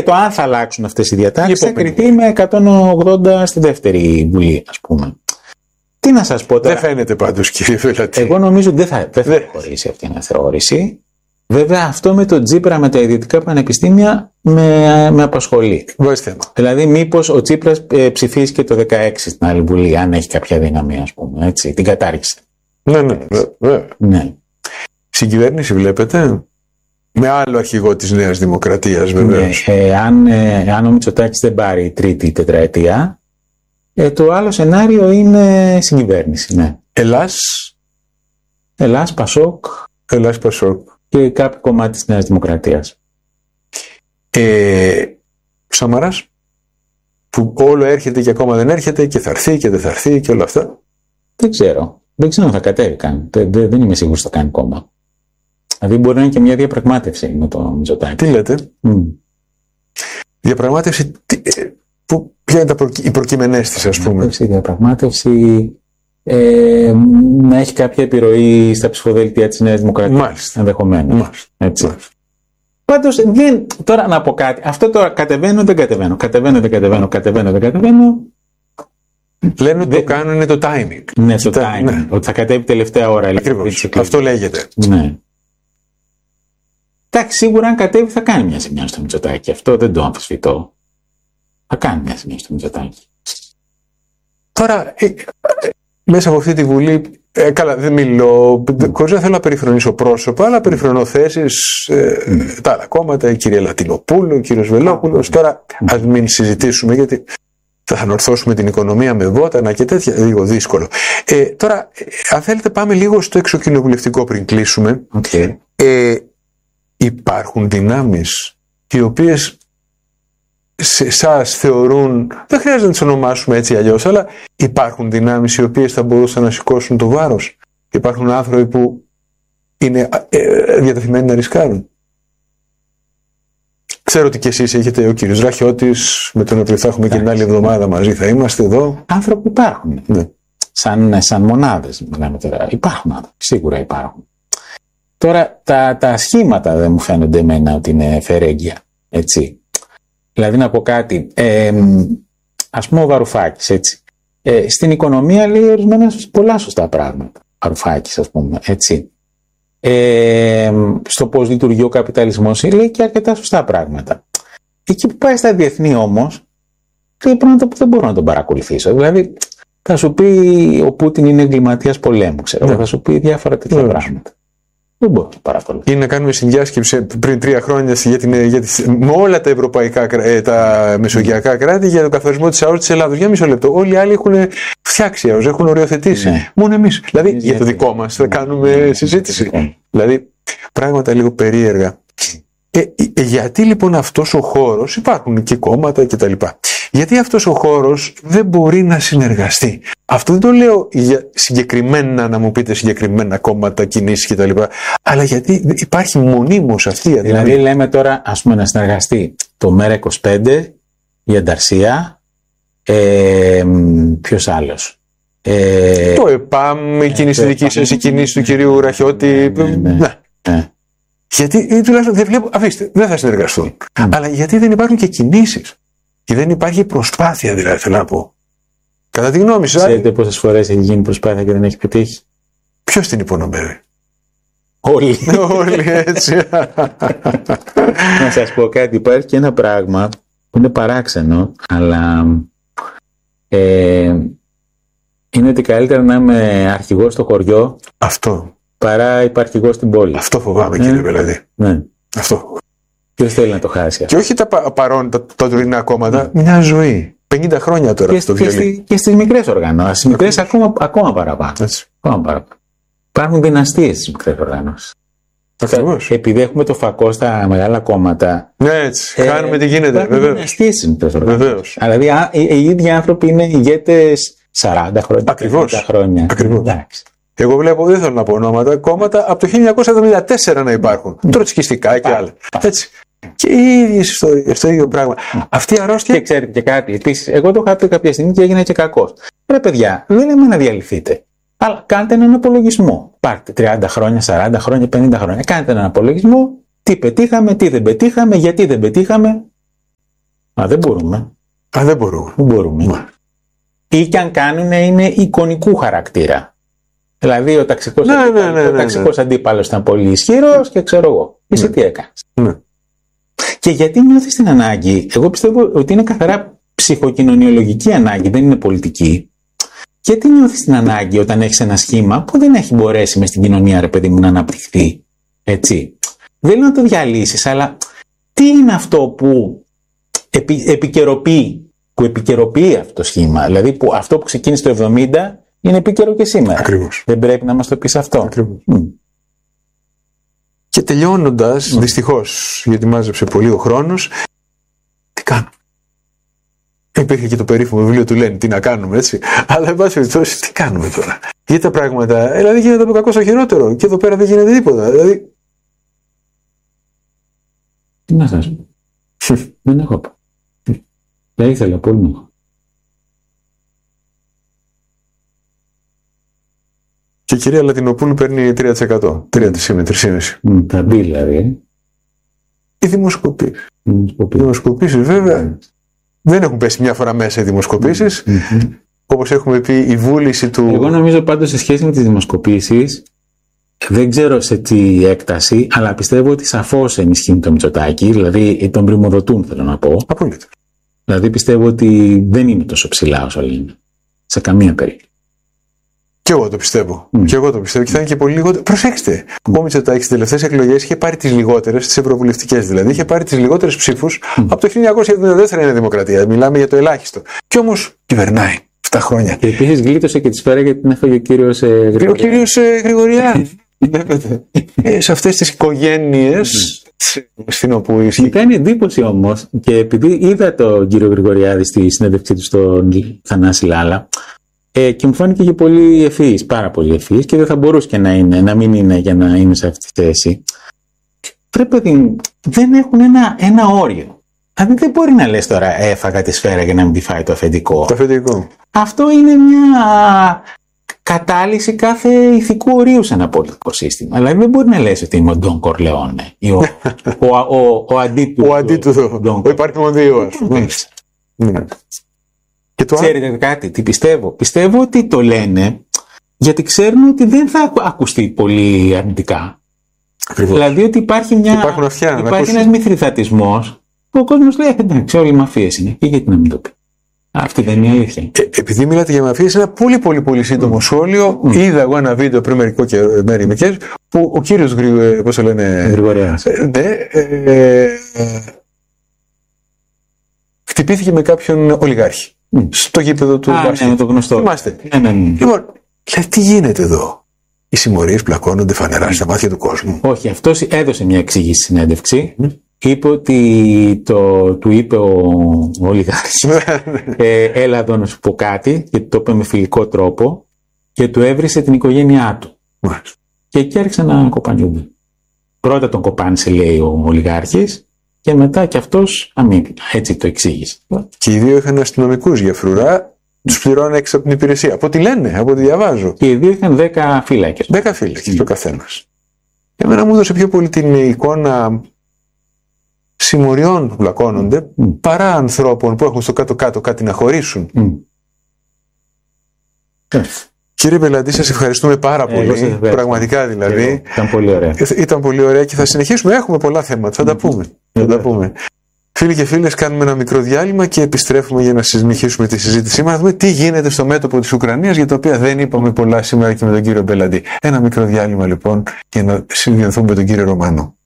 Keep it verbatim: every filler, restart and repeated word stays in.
το αν θα αλλάξουν αυτές οι διατάξεις θα κριθεί με εκατόν ογδόντα στη δεύτερη Βουλή, ας πούμε. Τι να σας πω τώρα. Δεν φαίνεται πάντως, κύριε Βελατή. Εγώ νομίζω ότι δεν θα, δεν θα χωρίσει αυτή η αναθεώρηση. Βέβαια, αυτό με το Τσίπρα, με τα ιδιωτικά πανεπιστήμια, με, με απασχολεί. Βάζει θέμα. Δηλαδή, μήπως ο Τσίπρας ε, ψηφίσει και το δεκαέξι στην άλλη Βουλή, αν έχει κάποια δύναμη, ας πούμε, έτσι, την κατάρριξη. Ναι, ναι, βέβαια. Ναι. Συγκυβέρνηση βλέπετε, με άλλο αρχηγό της Νέας Δημοκρατίας, βεβαίως. Ναι, ε, αν, ε, αν ο Μητσοτάκης δεν πάρει τρίτη τετραετία, ε, το άλλο σενάριο είναι συγκυβέρνηση, ναι. Ελλάς. Ελλάς, Πασόκ. Ελλάς, Πασόκ. Και κάποιο κομμάτι της Νέας Δημοκρατίας. Ε, Σαμαράς, που όλο έρχεται και ακόμα δεν έρχεται και θα έρθει και δεν θα έρθει και όλα αυτά. Δεν ξέρω. Δεν ξέρω αν θα κατέβει καν. Δεν, δεν είμαι σίγουρος ότι θα κάνει κόμμα. Δηλαδή μπορεί να είναι και μια διαπραγμάτευση με το Μητσοτάκη. Τι λέτε. Mm. Διαπραγμάτευση. Τι, που, ποια είναι τα προ, οι προκειμενές της, ας πούμε. Η διαπραγμάτευση ε, να έχει κάποια επιρροή στα ψηφοδέλτια της Νέας Δημοκρατίας. Μάλιστα. Ενδεχομένως. Μάλιστα. Έτσι. Μάλιστα. Πάντως, δεν, τώρα να πω κάτι. Αυτό τώρα κατεβαίνω, δεν κατεβαίνω. Κατεβαίνω, δεν κατεβαίνω. Κατεβαίνω, δεν κατεβαίνω. Λένε ότι το κάνουν είναι το timing. Ναι, το timing. Ναι. Ότι θα κατέβει τελευταία ώρα. Ακριβώς. Αυτό λέγεται. Ναι. Εντάξει, σίγουρα αν κατέβει θα κάνει μια ζημιά στο Μητσοτάκη. Αυτό δεν το αμφισβητώ. Θα κάνει μια ζημιά στο Μητσοτάκη. Τώρα, ε, ε, μέσα από αυτή τη Βουλή, ε, καλά, δεν μιλώ, χωρίς να θέλω να περιφρονήσω πρόσωπα, αλλά περιφρονώ θέσεις, ε, mm. τα άλλα κόμματα, η κυρία Λατινοπούλου, ο κύριος Βελόπουλος. Τώρα, ας μην συζητήσουμε, γιατί θα ανορθώσουμε την οικονομία με βότανα και τέτοια, λίγο δύσκολο. Ε, τώρα, αν θέλετε, πάμε λίγο στο εξοκοινοβουλευτικό πριν κλείσουμε. Okay. Ε, υπάρχουν δυνάμεις οι οποίες σε εσάς θεωρούν, δεν χρειάζεται να τις ονομάσουμε έτσι αλλιώς, αλλά υπάρχουν δυνάμεις οι οποίες θα μπορούσαν να σηκώσουν το βάρος. Υπάρχουν άνθρωποι που είναι ε, διατεθειμένοι να ρισκάρουν. Ξέρω ότι και εσείς έχετε, ο κύριος Ραχιώτης, με τον οποίο θα έχουμε και την άλλη εβδομάδα μαζί, θα είμαστε εδώ. Άνθρωποι υπάρχουν. Ναι. Σαν, σαν μονάδες, μιλάμε τώρα. Υπάρχουν άνθρωποι, σίγουρα υπάρχουν. Τώρα τα, τα σχήματα δεν μου φαίνονται εμένα ότι είναι φερέγγια, έτσι. Δηλαδή να πω κάτι, ε, ας πούμε ο Βαρουφάκης, έτσι. Ε, στην οικονομία λέει ορισμένα πολλά σωστά πράγματα, Βαρουφάκης ας πούμε, έτσι. Ε, στο πώς λειτουργεί ο καπιταλισμός λέει και αρκετά σωστά πράγματα. Εκεί που πάει στα διεθνή όμως, λέει πράγματα που δεν μπορώ να τον παρακολουθήσω. Δηλαδή θα σου πει ο Πούτιν είναι εγκληματίας πολέμου, ξέρω, yeah. θα σου πει διάφορα τέτοια yeah. πράγματα. Δεν μπορώ να παρακολουθήσω. Ή να κάνουμε συνδιάσκεψη πριν τρία χρόνια για την, για τη, με όλα τα ευρωπαϊκά, τα μεσογειακά κράτη για τον καθορισμό της ΑΟΣ της Ελλάδος. Για μισό λεπτό. Όλοι οι άλλοι έχουν φτιάξει ΑΟΣ, έχουν οριοθετήσει. Ναι. Μόνο εμείς. Δηλαδή εμείς για το δικό μας θα κάνουμε ναι. συζήτηση. Ναι. Δηλαδή πράγματα λίγο περίεργα. Ε, ε, γιατί λοιπόν αυτός ο χώρος, υπάρχουν και κόμματα κτλ. Γιατί αυτός ο χώρος δεν μπορεί να συνεργαστεί. Αυτό δεν το λέω για συγκεκριμένα, να μου πείτε συγκεκριμένα κόμματα, κινήσεις κτλ. Αλλά γιατί υπάρχει μονίμως αυτή η αδυναμία. Δηλαδή λέμε τώρα ας πούμε να συνεργαστεί το ΜΕΡΑ είκοσι πέντε, η Ανταρσία, ε, ποιος άλλος. Ε, το ΕΠΑΜ, η κίνηση ε, δική σας, η κίνηση του κυρίου Ραχιώτη. Ναι, ναι, ναι, ναι. ναι. Γιατί τουλάχιστον δεν βλέπω, αφήστε, δεν θα συνεργαστούν. Mm. Αλλά γιατί δεν υπάρχουν και κινήσεις. Και δεν υπάρχει προσπάθεια, δηλαδή, θέλω να πω. Κατά τη γνώμη σας. Ξέρετε πόσες φορές έχει γίνει προσπάθεια και δεν έχει πετύχει. Ποιος την υπονομεύει. Όλοι. Όλοι, έτσι. Να σας πω κάτι. Υπάρχει και ένα πράγμα που είναι παράξενο, αλλά ε, είναι ότι καλύτερα να είμαι αρχηγός στο χωριό. Αυτό. Παρά υπαρχηγός στην πόλη. Αυτό φοβάμαι, κύριε Βελατή. Ναι. Αυτό. Ποιος θέλει να το χάσει. Και όχι τα παρόν, τα, τα τωρινά κόμματα, mm. μια ζωή. πενήντα χρόνια τώρα και, στο και, βιολί. Και στις μικρές οργανώσεις. Στις μικρές ακόμα, ακόμα παραπάνω. Ακόμα παραπάνω. Υπάρχουν δυναστείες στις μικρές οργανώσεις. Ακριβώς. Επειδή έχουμε το φακό στα μεγάλα κόμματα. Ναι, έτσι. Ε, Κάνουμε τι γίνεται. Υπάρχουν δυναστείες στις μικρές οργανώσεις. Βεβαίως. Δηλαδή οι, οι ίδιοι άνθρωποι είναι ηγέτες σαράντα χρόνια. Ακριβώς. χρόνια. Ακριβώς. Εγώ βλέπω, δεν θέλω να πω ονόματα, κόμματα από το χίλια εννιακόσια εβδομήντα τέσσερα να υπάρχουν. Mm. Τροτσκιστικά και άλλα. Έτσι. Και οι ίδιες ιστορίες, το ίδιο πράγμα. Mm. Αυτή η αρρώστια. Και ξέρετε και κάτι. Επίσης, εγώ το είχα πει κάποια στιγμή και έγινα και κακός. Ρε παιδιά, δεν λέμε να διαλυθείτε. Αλλά κάντε έναν απολογισμό. Πάρτε τριάντα χρόνια, σαράντα χρόνια, πενήντα χρόνια. Κάντε έναν απολογισμό. Τι πετύχαμε, τι δεν πετύχαμε, γιατί δεν πετύχαμε. Α, δεν μπορούμε. Α, δεν μπορούμε. Δεν μπορούμε. Μα. Ή και αν κάνουν είναι εικονικού χαρακτήρα. Δηλαδή ο ταξικός ναι, αντίπαλος, ναι, ναι, ναι, ναι, ναι. αντίπαλος ήταν πολύ ισχυρός και ξέρω εγώ. Εσύ ναι. τι έκανες. Ναι. Και γιατί νιώθεις την ανάγκη, εγώ πιστεύω ότι είναι καθαρά ψυχοκοινωνιολογική ανάγκη, δεν είναι πολιτική. Γιατί νιώθεις την ανάγκη όταν έχεις ένα σχήμα που δεν έχει μπορέσει μες στην κοινωνία, ρε παιδί μου, να αναπτυχθεί. Έτσι. Δεν λέω να το διαλύσεις, αλλά τι είναι αυτό που επι, επικαιροποιεί, που επικαιροποιεί αυτό το σχήμα. Δηλαδή που αυτό που ξεκίνησε το εβδομήντα είναι επίκαιρο και σήμερα. Ακριβώς. Δεν πρέπει να μας το πεις αυτό. Ακριβώς. Mm. Και τελειώνοντας, mm. δυστυχώς, γιατί μάζεψε πολύ ο χρόνος, τι κάνουμε. Υπήρχε και το περίφημο βιβλίο του Λένιν, τι να κάνουμε, έτσι. Αλλά εν πάση περιπτώσει, τι κάνουμε τώρα. Γιατί τα πράγματα, δηλαδή γίνεται από κακό στο χειρότερο. Και εδώ πέρα δεν γίνεται τίποτα. Δηλαδή. Τι να σας πω. Δεν έχω πω. Δεν ήθελα πολύ να έχω. Και η κυρία Λατινοπούλου παίρνει τρία τοις εκατό. τρία τοις εκατό, τρία κόμμα πέντε. Θα μπει δηλαδή. Οι δημοσκοπήσεις. Οι δημοσκοπήσεις βέβαια. Δεν έχουν πέσει μια φορά μέσα οι δημοσκοπήσεις. Mm-hmm. Όπως έχουμε πει, η βούληση του. Εγώ νομίζω πάντως σε σχέση με τις δημοσκοπήσεις, δεν ξέρω σε τι έκταση, αλλά πιστεύω ότι σαφώς ενισχύουν το Μητσοτάκη, δηλαδή τον πρημοδοτούν, θέλω να πω. Απολύτως. Δηλαδή πιστεύω ότι δεν είναι τόσο ψηλά όσο λένε. Σε καμία περίπτωση. Και εγώ το πιστεύω. Mm. Και εγώ το πιστεύω. Και θα είναι και πολύ λιγότερο. Προσέξτε. Mm. Ο Μητσοτάκης στις τελευταίες εκλογές είχε πάρει τις λιγότερες, τις ευρωβουλευτικές δηλαδή, είχε πάρει τις λιγότερες ψήφους mm. από το χίλια εννιακόσια εβδομήντα τέσσερα είναι δημοκρατία. Μιλάμε για το ελάχιστο. Και όμως κυβερνάει εφτά χρόνια. Και επίσης γλίτωσε και τη σφαίρα γιατί την έφαγε ο κύριος ε, Γρηγοριάδη. Ο κύριος ε, Γρηγοριάδη. ε, σε αυτές τις οικογένειες. Στην όπου ισχύει. Μου κάνει εντύπωση όμως, και επειδή είδα τον κύριο Γρηγοριάδη στη συνέντευξή του στον Θανάση Λάλα, ε, και μου φάνηκε και πολύ ευφυής, πάρα πολύ ευφυής, και δεν θα μπορούσε και να είναι, να μην είναι για να είναι σε αυτή τη θέση. Πρέπει, δεν έχουν ένα, ένα όριο. Δηλαδή δεν μπορεί να λες τώρα έφαγα τη σφαίρα για να μην τη φάει το αφεντικό. Το αφεντικό. Αυτό είναι μια κατάλυση κάθε ηθικού ορίου σε ένα πολιτικό σύστημα. Δηλαδή δεν μπορεί να λες ότι είναι ο Ντον Κορλεόνε ή ο, ο, ο, ο, ο αντίτου. Ο αντίτου. Ο υπαριθμόν δύο, ας πούμε. Ναι. Και το Ξέρετε α... κάτι, τι πιστεύω. Πιστεύω ότι το λένε γιατί ξέρουν ότι δεν θα ακουστεί πολύ αρνητικά. Ακριβώς. Δηλαδή ότι υπάρχει, μια, αυτιά, υπάρχει ένας μυθριδατισμός που ο κόσμος λέει εντάξει όλοι μαφίες είναι και γιατί να μην το πει. Αυτή δεν είναι η αλήθεια. Ε, επειδή μιλάτε για μαφίες, ένα πολύ πολύ πολύ σύντομο mm. σχόλιο. Mm. Είδα εγώ ένα βίντεο πριν μερικό και μέρη μερικές που ο κύριος Γρηγο, πώς το λένε, Γρηγοριάδης. Ε, ναι, ε, ε, χτυπήθηκε με κάποιον ολιγάρχη. Mm. Στο γήπεδο του Μπάσκετ. Ναι, με το γνωστό. Θυμάστε. Ναι, ναι, ναι. Λοιπόν, λέει, τι γίνεται εδώ. Οι συμμορίες πλακώνονται φανερά στα μάτια του κόσμου. Όχι, αυτός έδωσε μια εξήγηση συνέντευξη. Mm. Είπε ότι το, του είπε ο, ο ολιγάρχης ε, έλα εδώ να σου πω κάτι, γιατί το είπε με φιλικό τρόπο και του έβρισε την οικογένειά του. Mm. Και εκεί άρχισε να κοπανιούνται. Πρώτα τον κοπάνισε, λέει ο ολιγάρχης, και μετά και αυτός αμήνυτα. Έτσι το εξήγησε. Και οι δύο είχαν αστυνομικούς για φρουρά, τους πληρώνουν έξω από την υπηρεσία. Από ό,τι λένε, από ό,τι διαβάζω. Και οι δύο είχαν δέκα φύλακες. Δέκα φύλακες mm. το καθένας. Εμένα μου έδωσε πιο πολύ την εικόνα συμμοριών που πλακώνονται mm. παρά ανθρώπων που έχουν στο κάτω-κάτω κάτι να χωρίσουν. Mm. Yeah. Κύριε Μπελαντή, σας ευχαριστούμε πάρα πολύ. Ε, πραγματικά δηλαδή. Ήταν πολύ ωραία. Ήταν πολύ ωραία και θα συνεχίσουμε. Έχουμε πολλά θέματα. Θα mm. τα πούμε. Mm. Θα τα πούμε. Φίλοι και φίλες, κάνουμε ένα μικρό διάλειμμα και επιστρέφουμε για να συνεχίσουμε τη συζήτησή μας. Να δούμε τι γίνεται στο μέτωπο της Ουκρανίας, για το οποίο δεν είπαμε πολλά σήμερα και με τον κύριο Μπελαντή. Ένα μικρό διάλειμμα λοιπόν για να συνδυαθούμε με τον κύριο Ρωμανό.